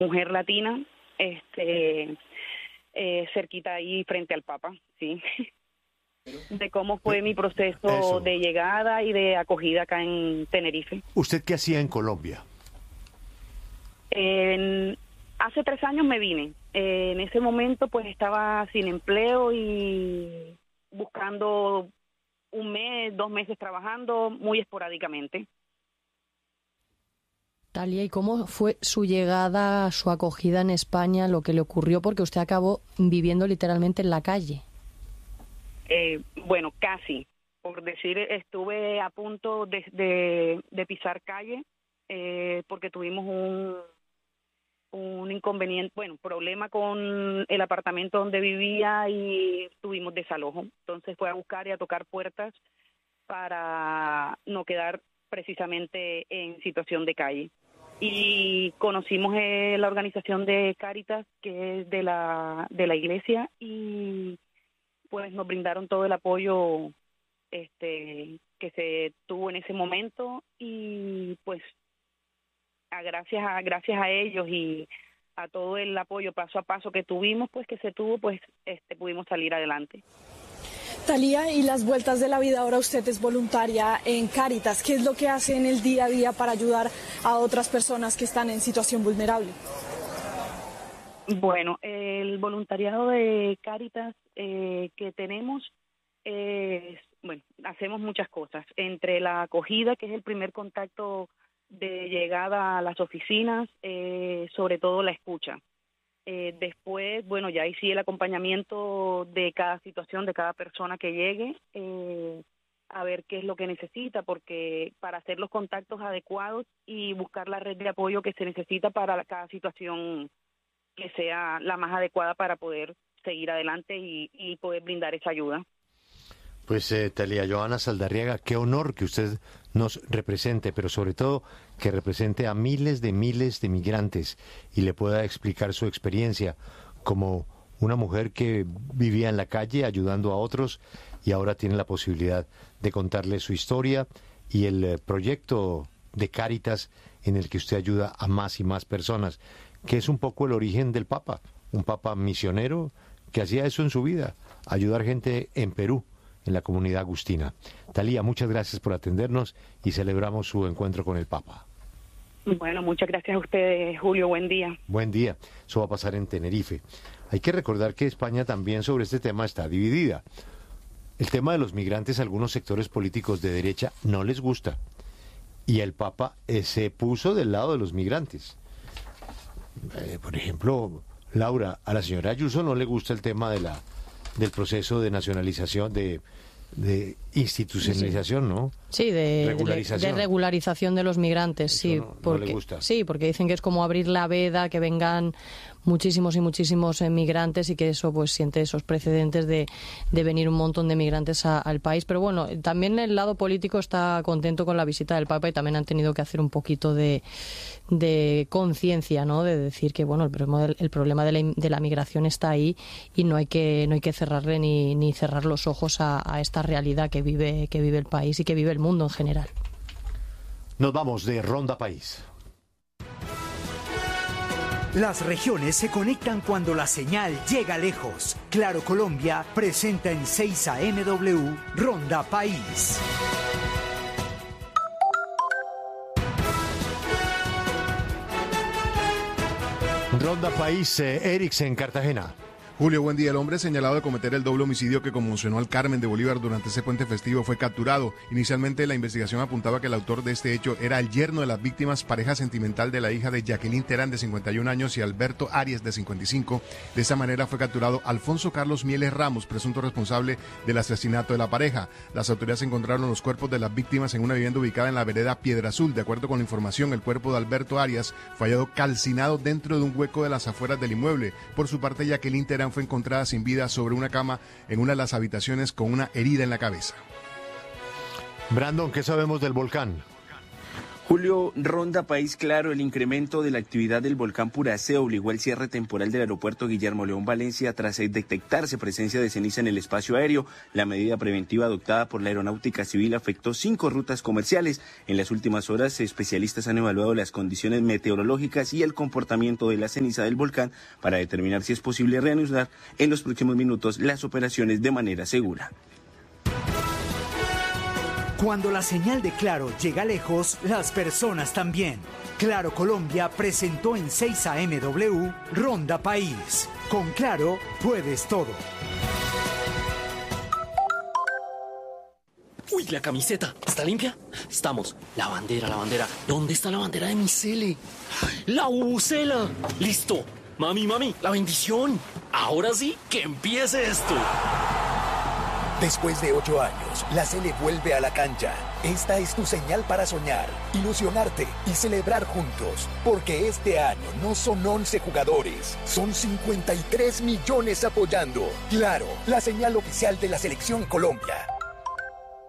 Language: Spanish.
mujer latina, cerquita ahí frente al Papa, sí, de cómo fue mi proceso de llegada y de acogida acá en Tenerife. ¿Usted qué hacía en Colombia? Hace 3 años me vine. En ese momento pues estaba sin empleo y buscando 1 mes, 2 meses trabajando muy esporádicamente. Talia, ¿y cómo fue su llegada, su acogida en España, lo que le ocurrió? Porque usted acabó viviendo literalmente en la calle. Bueno, casi. Por decir, estuve a punto de pisar calle porque tuvimos un inconveniente, problema con el apartamento donde vivía y tuvimos desalojo. Entonces fue a buscar y a tocar puertas para no quedar precisamente en situación de calle. Y conocimos la organización de Cáritas, que es de la iglesia, y pues nos brindaron todo el apoyo que se tuvo en ese momento, y pues gracias a ellos y a todo el apoyo paso a paso que tuvimos, pues que se tuvo, pues pudimos salir adelante. Talia, y las vueltas de la vida, ahora usted es voluntaria en Cáritas. ¿Qué es lo que hace en el día a día para ayudar a otras personas que están en situación vulnerable? Bueno, el voluntariado de Cáritas que tenemos hacemos muchas cosas. Entre la acogida, que es el primer contacto de llegada a las oficinas, sobre todo la escucha. Después, ya ahí sí el acompañamiento de cada situación, de cada persona que llegue, a ver qué es lo que necesita, porque para hacer los contactos adecuados y buscar la red de apoyo que se necesita para cada situación que sea la más adecuada para poder seguir adelante y poder brindar esa ayuda. Pues Talia Johanna Saldarriaga, qué honor que usted nos represente, pero sobre todo que represente a miles de migrantes y le pueda explicar su experiencia como una mujer que vivía en la calle ayudando a otros y ahora tiene la posibilidad de contarle su historia y el proyecto de Cáritas en el que usted ayuda a más y más personas, que es un poco el origen del Papa, un Papa misionero que hacía eso en su vida, ayudar gente en Perú, en la comunidad agustina. Talia, muchas gracias por atendernos y celebramos su encuentro con el Papa. Bueno, muchas gracias a ustedes, Julio. Buen día. Buen día. Eso va a pasar en Tenerife. Hay que recordar que España también sobre este tema está dividida. El tema de los migrantes a algunos sectores políticos de derecha no les gusta. Y el Papa se puso del lado de los migrantes. Por ejemplo, Laura, a la señora Ayuso no le gusta el tema del proceso de nacionalización, de institucionalización, ¿no? Sí, de regularización. De regularización de los migrantes, eso sí. No le gusta. Sí, porque dicen que es como abrir la veda, que vengan muchísimos migrantes y que eso pues siente esos precedentes de venir un montón de migrantes al país. Pero bueno, también el lado político está contento con la visita del Papa y también han tenido que hacer un poquito de conciencia, ¿no? De decir que bueno, el problema de la migración está ahí y no hay que cerrarle ni cerrar los ojos a esta realidad que vive el país y que vive el mundo en general. Nos vamos de Ronda País. Las regiones se conectan cuando la señal llega lejos. Claro Colombia presenta en 6 AMW Ronda País. Ronda País, Erix en Cartagena. Julio, buen día. El hombre señalado de cometer el doble homicidio que conmocionó al Carmen de Bolívar durante ese puente festivo fue capturado. Inicialmente la investigación apuntaba que el autor de este hecho era el yerno de las víctimas, pareja sentimental de la hija de Jacqueline Terán de 51 años y Alberto Arias de 55. De esa manera fue capturado Alfonso Carlos Mieles Ramos, presunto responsable del asesinato de la pareja. Las autoridades encontraron los cuerpos de las víctimas en una vivienda ubicada en la vereda Piedra Azul. De acuerdo con la información, el cuerpo de Alberto Arias fue hallado calcinado dentro de un hueco de las afueras del inmueble. Por su parte, Jacqueline Terán fue encontrada sin vida sobre una cama en una de las habitaciones con una herida en la cabeza. Brandon, ¿qué sabemos del volcán? Julio, Ronda País Claro, el incremento de la actividad del volcán Puracé obligó el cierre temporal del aeropuerto Guillermo León Valencia tras detectarse presencia de ceniza en el espacio aéreo. La medida preventiva adoptada por la Aeronáutica Civil afectó 5 rutas comerciales. En las últimas horas, especialistas han evaluado las condiciones meteorológicas y el comportamiento de la ceniza del volcán para determinar si es posible reanudar en los próximos minutos las operaciones de manera segura. Cuando la señal de Claro llega lejos, las personas también. Claro Colombia presentó en 6 AMW Ronda País. Con Claro puedes todo. Uy, la camiseta, ¿está limpia? Estamos. La bandera. ¿Dónde está la bandera de mi cele? ¡La bubucela! ¡Listo! Mami, la bendición. Ahora sí, que empiece esto. Después de 8 años, la Sele vuelve a la cancha. Esta es tu señal para soñar, ilusionarte y celebrar juntos. Porque este año no son 11 jugadores, son 53 millones apoyando. Claro, la señal oficial de la Selección Colombia.